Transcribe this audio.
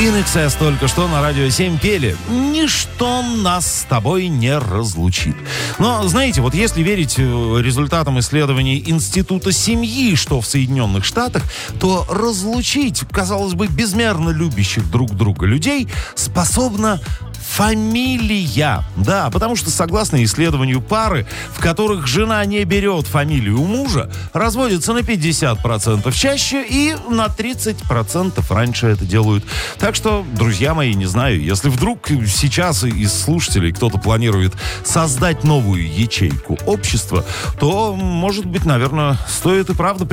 INXS только что на Радио 7 пели. Ничто нас с тобой не разлучит. Но, знаете, вот если верить результатам исследований Института семьи, что в Соединенных Штатах, то разлучить, казалось бы, безмерно любящих друг друга людей способна фамилия. Да, потому что, согласно исследованию, пары, в которых жена не берет фамилию мужа, разводятся на 50% чаще и на 30% раньше это делают. Так что, друзья мои, не знаю, если вдруг сейчас из слушателей кто-то планирует создать новую ячейку общества, то, может быть, наверное, стоит и правда